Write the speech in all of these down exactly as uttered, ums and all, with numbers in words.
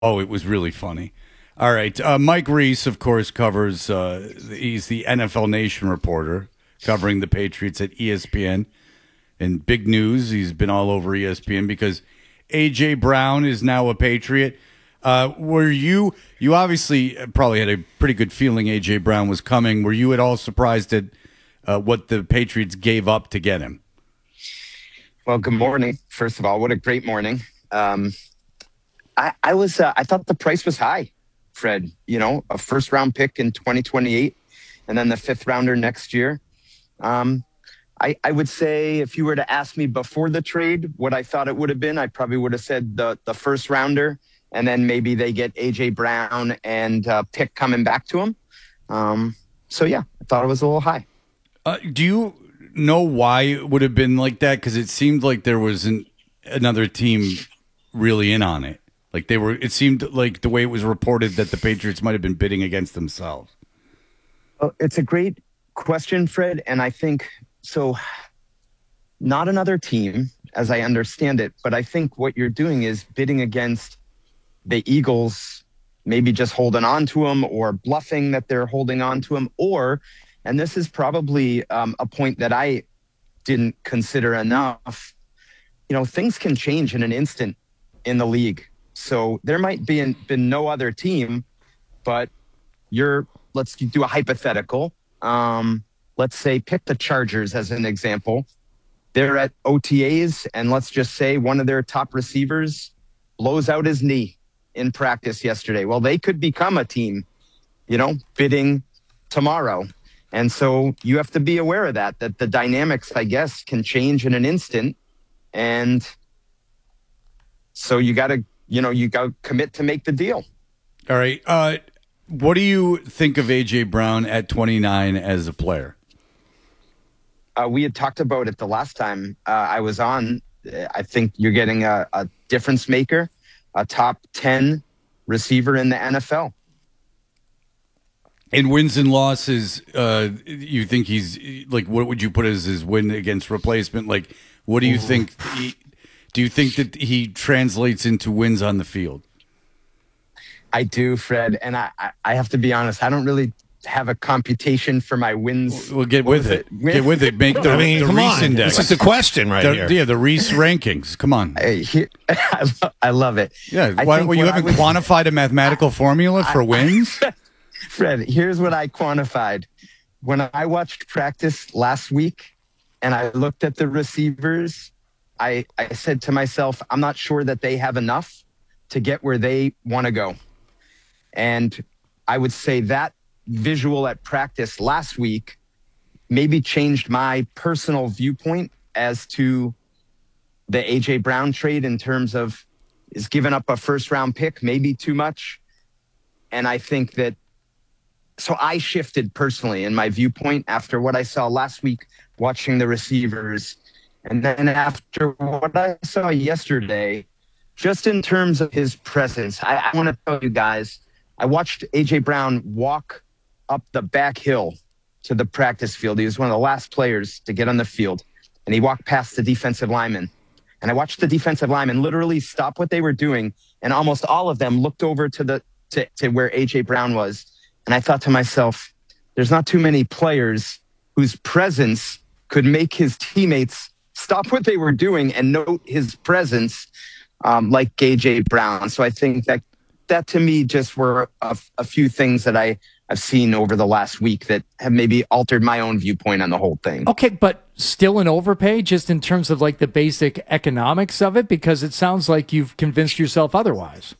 Oh, it was really funny. All right. Uh, Mike Reese, of course, covers, uh, he's the N F L Nation reporter covering the Patriots at E S P N. And big news, he's been all over E S P N because A J. Brown is now a Patriot. Uh, were you, you obviously probably had a pretty good feeling A J. Brown was coming. Were you at all surprised at uh, what the Patriots gave up to get him? Well, good morning. First of all, what a great morning. Um, I, I was, uh, I thought the price was high, Fred. You know, a first round pick in twenty twenty-eight, and then the fifth rounder next year. Um, I, I would say if you were to ask me before the trade what I thought it would have been, I probably would have said the the first rounder, and then maybe they get A J. Brown and uh, pick coming back to him. Um, so yeah, I thought it was a little high. Uh, do you know why it would have been like that? Because it seemed like there was an, another team really in on it. Like they were, it seemed like the way it was reported that the Patriots might have been bidding against themselves. Well, it's a great question, Fred. And I think so. Not another team, as I understand it, but I think what you're doing is bidding against the Eagles, maybe just holding on to him or bluffing that they're holding on to him. Or, and this is probably um, a point that I didn't consider enough, you know, things can change in an instant in the league. So there might be an, been no other team, but you're, let's do a hypothetical. Um, let's say pick the Chargers as an example. They're at O T As, and let's just say one of their top receivers blows out his knee in practice yesterday. Well, they could become a team, you know, bidding tomorrow. And so you have to be aware of that, that the dynamics, I guess, can change in an instant. And so you got to, you know, you got to commit to make the deal. All right. Uh, what do you think of A J. Brown at twenty-nine as a player? Uh, we had talked about it the last time uh, I was on. I think you're getting a, a difference maker, a top ten receiver in the N F L. In wins and losses, uh, you think he's like, what would you put as his win against replacement? Like, what do you Ooh. think? He, do you think that he translates into wins on the field? I do, Fred. And I, I have to be honest, I don't really have a computation for my wins. Well, get with it. it. Get with it. Make the, I mean, the come Reese on. index. This is the question right the, here. Yeah, the Reese rankings. Come on. I, he, I, lo- I love it. Yeah. Why, well, you haven't was, quantified a mathematical I, formula for I, wins? Fred, here's what I quantified. When I watched practice last week and I looked at the receivers, I, I said to myself, I'm not sure that they have enough to get where they want to go. And I would say that visual at practice last week maybe changed my personal viewpoint as to the A J. Brown trade in terms of is giving up a first round pick maybe too much. And I think that so I shifted personally in my viewpoint after what I saw last week watching the receivers. And then after what I saw yesterday, just in terms of his presence, I, I want to tell you guys, I watched A J. Brown walk up the back hill to the practice field. He was one of the last players to get on the field. And he walked past the defensive lineman. And I watched the defensive lineman literally stop what they were doing. And almost all of them looked over to the to, to where A J. Brown was. And I thought to myself, there's not too many players whose presence could make his teammates stop what they were doing and note his presence um, like A J. Brown. So I think that that to me just were a, a few things that I, I've seen over the last week that have maybe altered my own viewpoint on the whole thing. Okay, but still an overpay just in terms of like the basic economics of it, because it sounds like you've convinced yourself otherwise.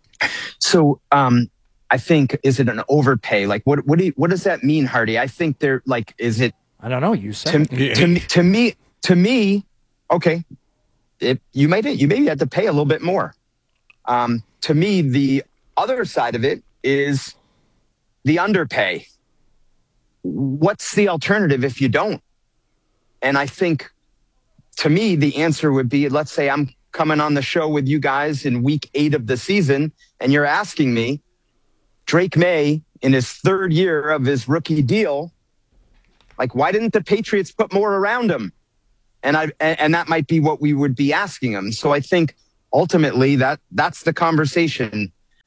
So um, I think, is it an overpay? Like, what what do you, what does that mean, Hardy? I think they're like, is it? I don't know. You said to, to, to me, to me, okay. It, you might you maybe have to pay a little bit more. Um, to me, the other side of it is the underpay. What's the alternative if you don't? And I think, to me, the answer would be, let's say I'm coming on the show with you guys in week eight of the season, and you're asking me, Drake May, in his third year of his rookie deal, like, why didn't the Patriots put more around him? And I and that might be what we would be asking him. So I think ultimately that that's the conversation.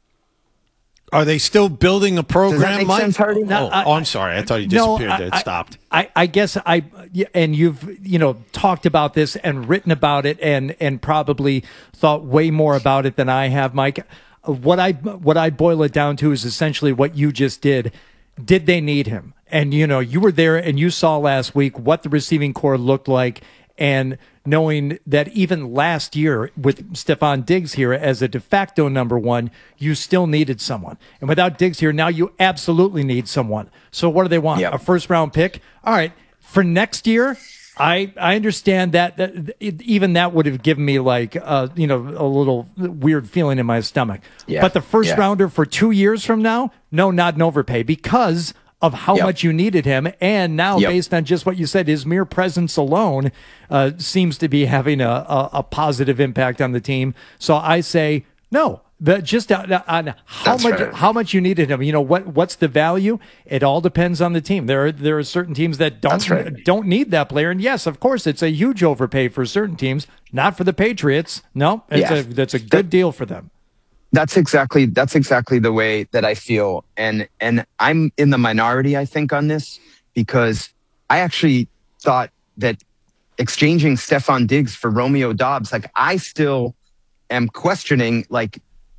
Are they still building a program, Does that make Mike? sense, Hardy? Oh, I- oh, I'm sorry. I thought you No, disappeared. I- it I- stopped. I, I guess I, yeah, and you've, you know, talked about this and written about it and, and probably thought way more about it than I have, Mike. What I, what I boil it down to is essentially what you just did. Did they need him? And, you know, you were there and you saw last week what the receiving core looked like, and knowing that even last year with Stephon Diggs here as a de facto number one, you still needed someone. And without Diggs here, now you absolutely need someone. So what do they want? Yep. A first round pick? All right. For next year, I I understand that, that it, even that would have given me like, uh, you know, a little weird feeling in my stomach. Yeah. But the first Yeah. rounder for two years from now, no, not an overpay because of how Yep. much you needed him. And now, Yep. based on just what you said, his mere presence alone uh, seems to be having a, a, a positive impact on the team. So I say no. But just on, on how That's much right. how much you needed him, you know what what's the value? It all depends on the team. There are there are certain teams that don't That's right. don't need that player, and yes, of course, it's a huge overpay for certain teams. Not for the Patriots. No, it's Yeah. a that's a good deal for them. That's exactly that's exactly the way that I feel, and and I'm in the minority, I think, on this, because I actually thought that exchanging Stephon Diggs for Romeo Doubs, like I still am questioning, like,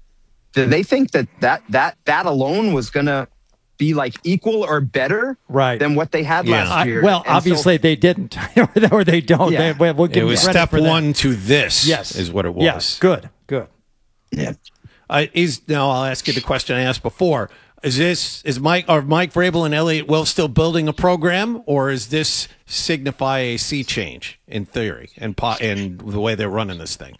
do they think that that that that alone was gonna be like equal or better Right. than what they had Yeah. last I, year? well, And so- obviously they didn't, or they don't. Yeah. They, we'll give It them was credit step for that. one to this. Yes, is what it was. Yes, good, good. yeah. Uh, is now I'll ask you the question I asked before. Is this is Mike are Mike Vrabel and Elliott Will still building a program, or is this signify a sea change in theory and po- and the way they're running this thing?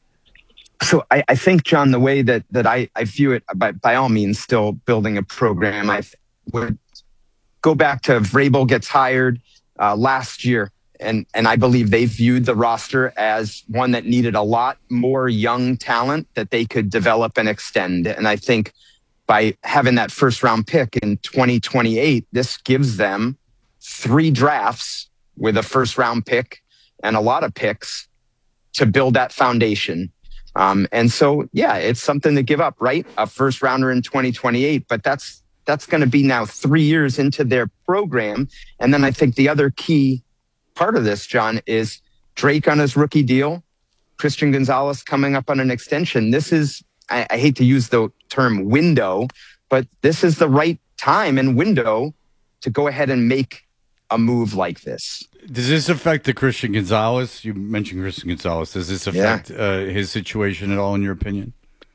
So I, I think, John, the way that, that I, I view it, by, by all means, still building a program, I th- would go back to Vrabel gets hired uh, last year. And, and I believe they viewed the roster as one that needed a lot more young talent that they could develop and extend. And I think by having that first round pick in twenty twenty-eight, this gives them three drafts with a first round pick and a lot of picks to build that foundation. Um, and so, yeah, it's something to give up, right? A first rounder in twenty twenty-eight, but that's that's going to be now three years into their program. And then I think the other key part of this, John, is Drake on his rookie deal, Christian Gonzalez coming up on an extension. This is, I, I hate to use the term window, but this is the right time and window to go ahead and make a move like this. Does this affect the Christian Gonzalez? You mentioned Christian Gonzalez. Does this affect uh, his situation at all, in your opinion?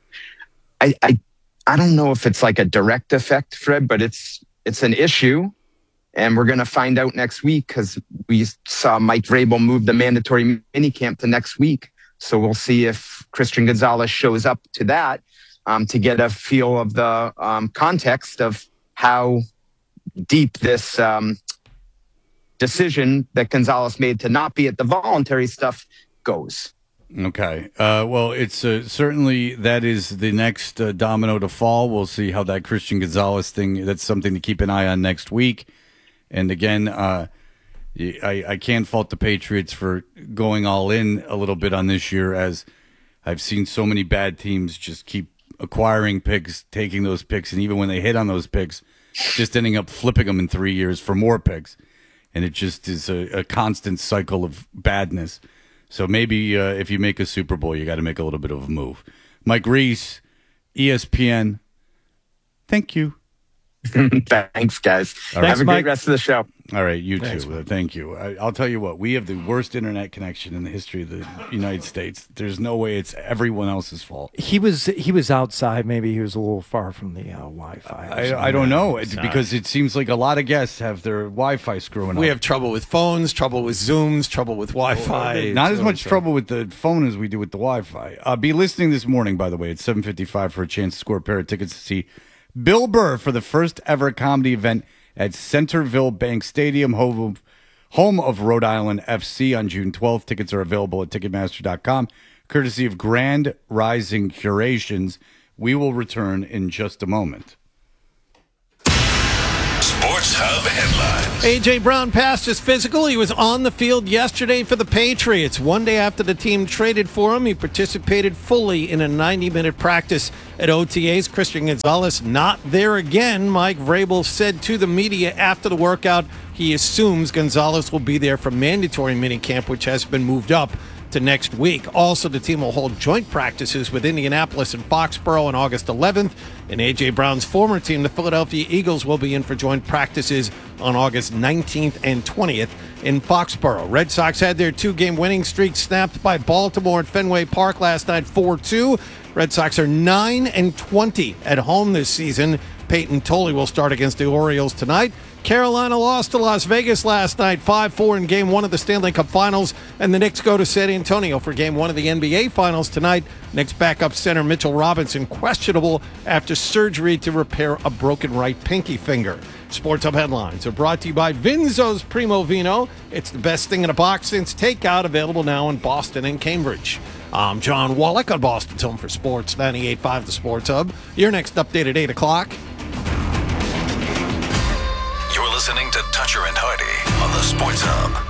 I, I I don't know if it's like a direct effect, Fred, but it's it's an issue, and we're going to find out next week because we saw Mike Vrabel move the mandatory minicamp to next week. So we'll see if Christian Gonzalez shows up to that um, to get a feel of the um, context of how deep this um, decision that Gonzalez made to not be at the voluntary stuff goes. Okay. Uh, well, it's uh, certainly that is the next uh, domino to fall. We'll see how that Christian Gonzalez thing, that's something to keep an eye on next week. And again, uh, I, I can't fault the Patriots for going all in a little bit on this year, as I've seen so many bad teams just keep acquiring picks, taking those picks, and even when they hit on those picks, just ending up flipping them in three years for more picks. And it just is a, a constant cycle of badness. So maybe uh, if you make a Super Bowl, you got to make a little bit of a move. Mike Reese, E S P N, thank you. Thanks, guys. right. Have a Mike. great rest of the show. All right, you Thanks, too. Uh, thank you. I, I'll tell you what, we have the worst internet connection in the history of the United States. There's no way it's everyone else's fault. He was he was outside. Maybe he was a little far from the uh, Wi-Fi. or something. I, I don't know, it, Sorry. because it seems like a lot of guests have their Wi-Fi screwing We up. have trouble with phones, trouble with Zooms, trouble with Wi-Fi. Not as So- much so- trouble with the phone as we do with the Wi-Fi. Uh, be listening this morning, by the way, at seven fifty-five for a chance to score a pair of tickets to see Bill Burr for the first ever comedy event at Centerville Bank Stadium, home of, home of Rhode Island F C on June twelfth. Tickets are available at Ticketmaster dot com, courtesy of Grand Rising Curations. We will return in just a moment. Sports Sports Hub headlines. A J. Brown passed his physical. He was on the field yesterday for the Patriots. One day after the team traded for him, he participated fully in a ninety-minute practice at O T As. Christian Gonzalez not there again. Mike Vrabel said to the media after the workout he assumes Gonzalez will be there for mandatory minicamp, which has been moved up to next week. Also, the team will hold joint practices with Indianapolis and Foxborough on August eleventh. And A J. Brown's former team, the Philadelphia Eagles, will be in for joint practices on August nineteenth and twentieth in Foxborough. Red Sox had their two-game winning streak snapped by Baltimore at Fenway Park last night, four two. Red Sox are nine and twenty at home this season. Peyton Tolley will start against the Orioles tonight. Carolina lost to Las Vegas last night, five four in Game one of the Stanley Cup Finals, and the Knicks go to San Antonio for Game one of the N B A Finals tonight. Knicks backup center Mitchell Robinson questionable after surgery to repair a broken right pinky finger. Sports Hub headlines are brought to you by Vinzo's Primo Vino. It's the best thing in a box since takeout, available now in Boston and Cambridge. I'm John Wallach on Boston's Home for Sports, ninety-eight point five The Sports Hub. Your next update at eight o'clock. You're listening to Toucher and Hardy on the Sports Hub.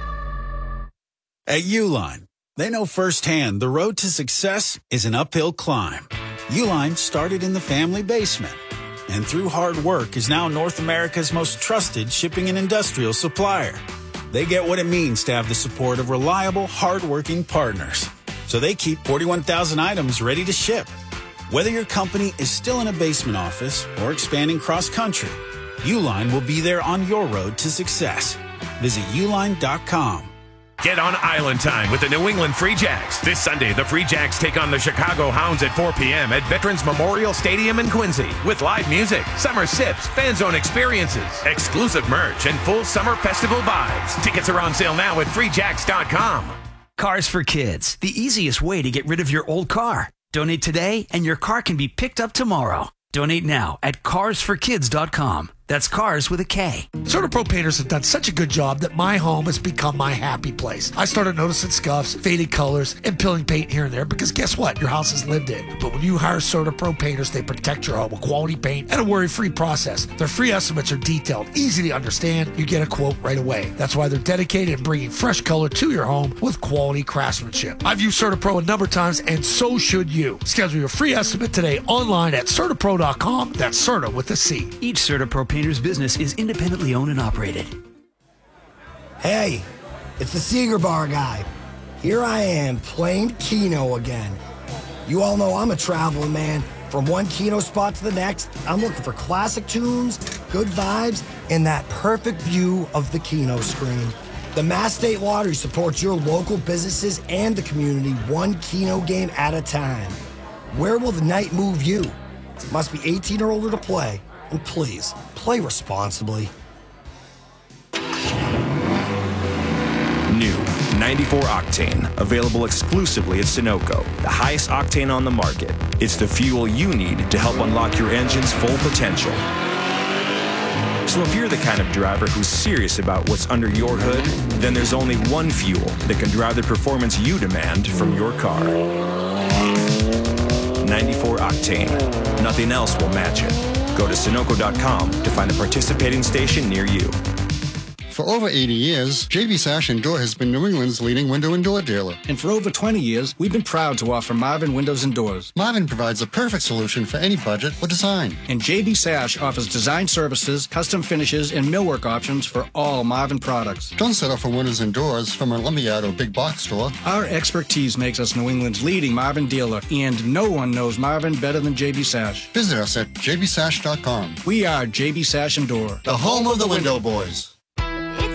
At Uline, they know firsthand the road to success is an uphill climb. Uline started in the family basement, and through hard work is now North America's most trusted shipping and industrial supplier. They get what it means to have the support of reliable, hard-working partners. So they keep forty-one thousand items ready to ship. Whether your company is still in a basement office or expanding cross-country, Uline will be there on your road to success. Visit uline dot com. Get on Island time with the New England Free Jacks. This Sunday, the Free Jacks take on the Chicago Hounds at four p.m. at Veterans Memorial Stadium in Quincy. With live music, summer sips, fan zone experiences, exclusive merch, and full summer festival vibes. Tickets are on sale now at free jacks dot com. Cars for Kids, the easiest way to get rid of your old car. Donate today and your car can be picked up tomorrow. Donate now at cars for kids dot com. That's cars with a K. CertaPro Painters have done such a good job that my home has become my happy place. I started noticing scuffs, faded colors, and peeling paint here and there because guess what? Your house is lived in. But when you hire CertaPro Painters, they protect your home with quality paint and a worry-free process. Their free estimates are detailed, easy to understand. You get a quote right away. That's why they're dedicated in bringing fresh color to your home with quality craftsmanship. I've used CertaPro a number of times, and so should you. Schedule your free estimate today online at Certa Pro dot com. That's Certa with a C. Each CertaPro Painter's business is independently owned and operated. Hey, it's the Seeger Bar guy. Here I am playing Keno again. You all know I'm a traveling man. From one Keno spot to the next, I'm looking for classic tunes, good vibes, and that perfect view of the Keno screen. The Mass State Lottery supports your local businesses and the community one Keno game at a time. Where will the night move you? Must be eighteen or older to play. And please, play responsibly. New ninety-four Octane, available exclusively at Sunoco, the highest octane on the market. It's the fuel you need to help unlock your engine's full potential. So if you're the kind of driver who's serious about what's under your hood, then there's only one fuel that can drive the performance you demand from your car. ninety-four Octane. Nothing else will match it. Go to Sunoco dot com to find a participating station near you. For over eighty years, J B Sash and Door has been New England's leading window and door dealer. And for over twenty years, we've been proud to offer Marvin Windows and Doors. Marvin provides the perfect solution for any budget or design. And J B Sash offers design services, custom finishes, and millwork options for all Marvin products. Don't settle for windows and doors from a lumberyard or big box store. Our expertise makes us New England's leading Marvin dealer, and no one knows Marvin better than J B Sash. Visit us at j b sash dot com. We are J B Sash and Door, the home of the window boys.